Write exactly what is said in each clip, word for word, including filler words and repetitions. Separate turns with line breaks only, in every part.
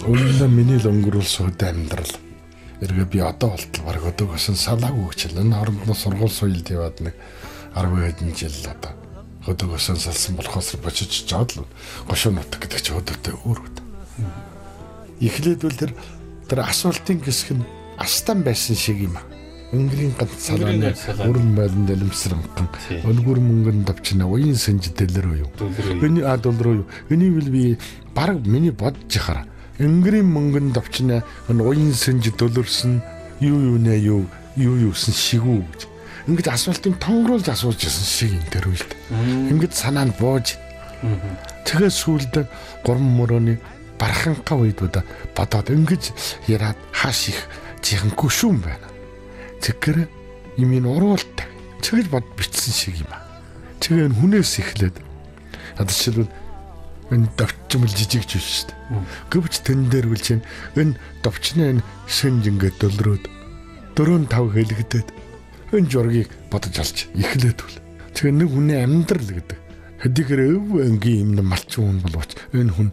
Өөрөндөө миний л өнгөрүүлсэн үеийн амьдрал. Эргээ би одоо болтол баг өдөөгөөс нь салаагүй хичээл. Энэ хоорондоо сургууль соёлд яваад нэг арван хэдэн жил одоо өдөөгөөс нь салсан болохоос бочиж жаад л гошоо нутаг гэдэг чи өдөөтэй өөр үт. Эхлээд бол тэр тэр асуултын хэсэг нь астан байсан шиг юм. Өнгөрийн ганц салааны өрн байлан дэлмсрэмхэн өлгөр мөнгөнд давчна уян сэнж дэлэр юу. Миний а долроо юу. Энийг бол би баг миний бодож хараа. Өнгөрийн мөнгөнд давчна уян сэнж дөлөрсөн юу юу нэ юу юу юусэн шигүү гэж. Ингээд асуултыг тонгруулж асууж ирсэн шиг энэ төр үйл. Ингээд санаанд бууж. Тэгээ сүулдэ гурван мөрөөний барханка үед бодоод ингэж яраад хааш их жихэнгүй шүүм байна. Тэгэр юм ин уруултаа. Тэгж бод битсэн шиг юм аа. Тэгээ хүнээс эхлээд одоо жишээлбэл энэ довчмол жижигч шүү дээ. Гэвч тэн дээр үл чинь энэ довчны энэ шинж ингээд дөлрөөд дөрөв тав хэлэгдээд энэ жургийг бодож алж эхлээд үл. Тэгээ нэг хүний амьдрал гэдэг. Хэдийгээр өв ангийн юм малчин хүн боловч энэ хүн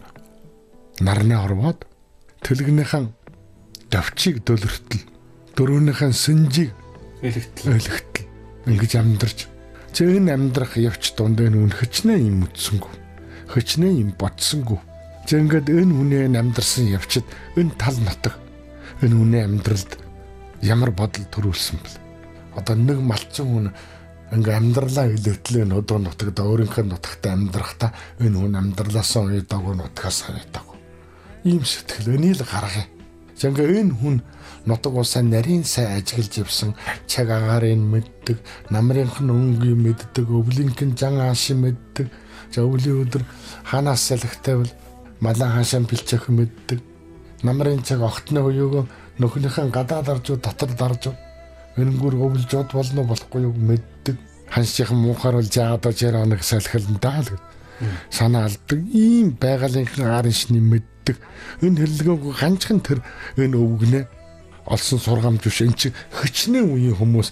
нарны орвоод төлгнийхэн довчийг дөлөртөл дөрөвнийхэн сэнжийг элэгтэл элэгтэл ингэж амьдарч чи энэ амьдрах явц дунд энэ үн хөчнээ юм үтсэнгүү хөчнээ юм бодсонгүү чи ингээд энэ хүний амьдарсан явцад энэ тал нутаг энэ хүний амьдралд ямар бодол төрүүлсэн бэл одоо нэг малчин хүн ингээ амьдралаа илэртлээ одоо нутагт өөрийнхөө нутагт амьдрахтаа энэ хүн амьдралаасаа уйдаагүй нутгаас харагдаагүй ийм сэтгэл энийг л гаргая. Зэнгээ энэ хүн нутаг усаа нарийн сайн ажиглаж явсан чаг агаарыг мэддэг, намрынхан өнгийг мэддэг, өвлийнхэн жан ааши мэддэг. За өвлийн өдөр ханаас салхитай бол малаа хаашаа бэлчэх мэддэг. Намрын чаг огтны хуйг нөхнийхэн гадаа дарж дотор дарж энэнгүүр өвлж од болно болохгүй юу мэддэг. Ханшийн муухаар бол жаагаад очоор оног салхилнаа л санаа алдаг. Ийм байгалийн арын шний мэддэг. Энэ хэллэгөө ганцхан тэр энэ өвгнээ олсон сургамж биш эн чи хөчнээ үеийн хүмүүс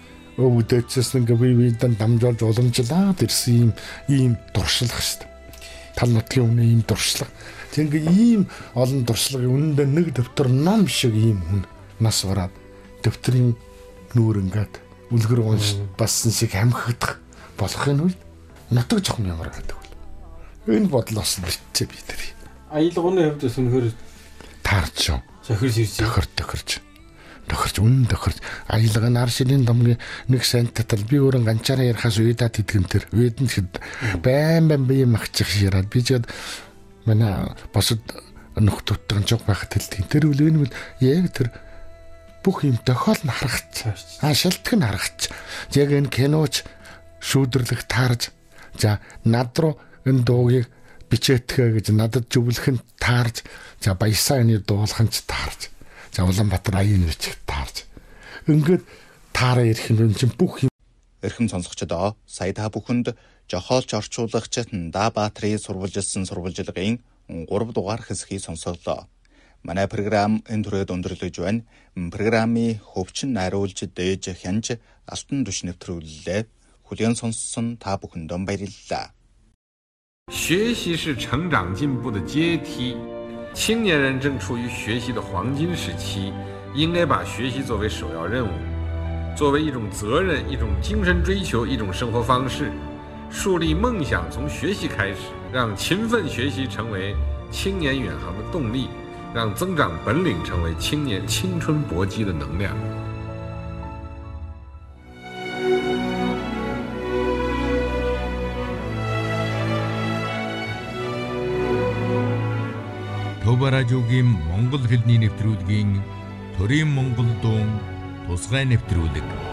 өвдөцс ингээ бие биедэн дамжуулж уламжлаад ирсэн ийм ийм дуршлах шүү дээ. Тал нутгийн үнэ ийм дуршлах. Тэг ингээ ийм олон дуршлагын үнэндээ нэг дэвтэр ном шиг ийм хүн нас бараад дэвтрийн нүүр ингээд үлгэр унш бассан шиг хамхигдах болохын үед нутаг жоохон ямар гэдэг вэ? Энэ бодлоос битээ би тэр.
Аялгауны хувьд сүнхэр
таарч шүү.
Тохирж ирж
тохир тохирч. Тохирч үнэн тохирч. Аялга нар шилийн домгийн нэг сайн татал би өөрөө ганчаараа ярихаас уйдаад идэгэн тэр. Уйдан хэд байн байн бие магчих шираад би жаад манай босод нөхдөлтөн жог байхад хэлдэг. Тэр үл энэ бол яг тэр бүх юм тохиол нь харагч. Аа шилдэг нь харагч. Яг энэ киноч шүүдэрлэх таарж за над руу энэ дуугийг бичээтгэе гэж надад зөвлөх нь таарж за баясаа энэ дуулах нь ч таарж за Улаанбаатар аян бичих таарж ингээд таараа ирэх юм чинь бүх юм
эрхэм сонсогчдоо сая та бүхэнд жохоолч орчуулагчид Даабаатрын сурвалжилсан сурвалжилгын гурав дугаар хэсгийг сонсголоо. Манай програм энэ түрээд өндөрлөж байна. Программын хөвчин найруулж дээж хянж алтан түш нэвтрүүллээ. Хүлээн сонссон та бүхэндээ баярлалаа.
学习是成长进步的阶梯，青年人正处于学习的黄金时期，应该把学习作为首要任务，作为一种责任、一种精神追求、一种生活方式，树立梦想从学习开始，让勤奋学习成为青年远航的动力，让增长本领成为青年青春搏击的能量。
Төв радиогийн Монгол хэлний нэвтрүүлгийн Төрийн Монгол дуун тусгай нэвтрүүлэг